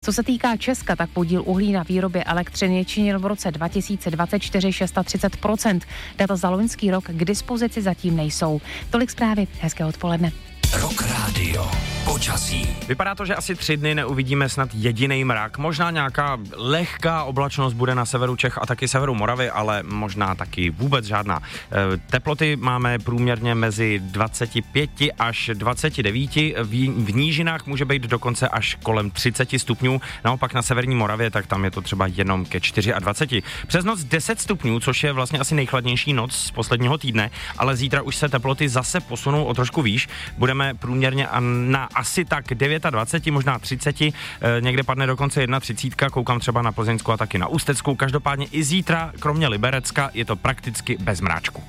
Co se týká Česka, tak podíl uhlí na výrobě elektřiny činil v roce 2024 630%. Data za loňský rok k dispozici zatím nejsou. Tolik zprávy, hezké odpoledne. Rock Radio. Počasí. Vypadá to, že asi 3 dny neuvidíme snad jediný mrak. Možná nějaká lehká oblačnost bude na severu Čech a taky severu Moravy, ale možná taky vůbec žádná. Teploty máme průměrně mezi 25 až 29. V nížinách může být dokonce až kolem 30 stupňů. Naopak na severní Moravě, tak tam je to třeba jenom ke 24. Přes noc 10 stupňů, což je vlastně asi nejchladnější noc z posledního týdne, ale zítra už se teploty zase posunou o trošku výš. Budeme průměrně na asi tak 29, možná 30, někde padne dokonce 31, koukám třeba na Plzeňsku a taky na Ústecku. Každopádně i zítra, kromě Liberecka, je to prakticky bez mráčku.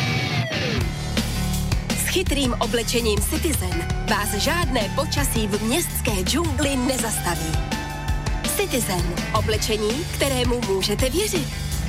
S chytrým oblečením Citizen vás žádné počasí v městské džungli nezastaví. Citizen, oblečení, kterému můžete věřit.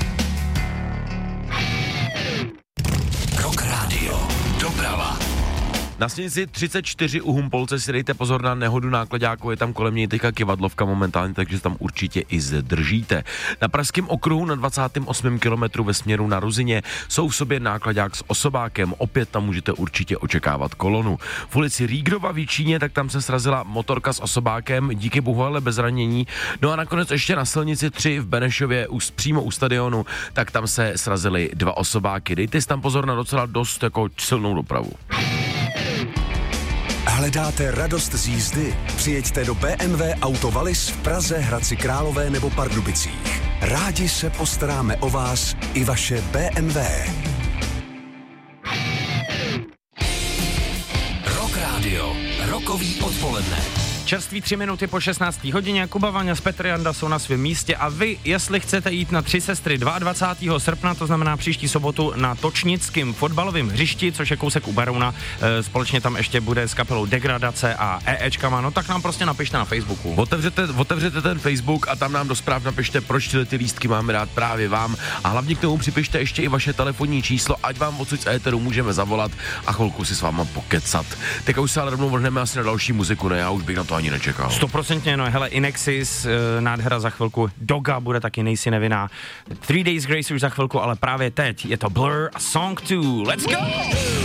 Rock Radio. Doprava. Na silnici 34 u Humpolce si dejte pozor na nehodu náklaďáku, je tam kolem něj teďka kyvadlovka momentálně, takže tam určitě i zdržíte. Na pražském okruhu na 28. kilometru ve směru na Ruzině jsou v sobě náklaďák s osobákem, opět tam můžete určitě očekávat kolonu. V ulici Rígrova v Jíčíně, tak tam se srazila motorka s osobákem, díky bohu ale bez ranění. No a nakonec ještě na silnici 3 v Benešově, přímo u stadionu, tak tam se srazily 2 osobáky. Dejte si tam pozor na docela dost jako silnou dopravu. Hledáte radost z jízdy? Přijeďte do BMW Auto Wallis v Praze, Hradci Králové nebo Pardubicích. Rádi se postaráme o vás i vaše BMW. Rock Radio. Rokový odpoledne. Čerství 3 minuty po 16. hodině, Kuba, Vaňa, Petr Janda jsou na svém místě a vy, jestli chcete jít na 3 sestry 22. srpna, to znamená příští sobotu na Točnickém fotbalovém hřišti, což je kousek u Berouna, společně tam ještě bude s kapelou Degradace a EEčkama, no tak nám prostě napište na Facebooku. Otevřete ten Facebook a tam nám do zpráv napište, proč ty lístky máme dát právě vám a hlavně k tomu připište ještě i vaše telefonní číslo, ať vám odsud z éteru můžeme zavolat a chvilku si s váma pokecat. Teď už se ale rovnou vrhneme asi na další muziku, ne, já už bych na to ani nečekal. 100%, no hele, Inexis, nádhera za chvilku, Doga bude taky nejsi nevinná, 3 Days Grace už za chvilku, ale právě teď je to Blur a Song 2, let's go!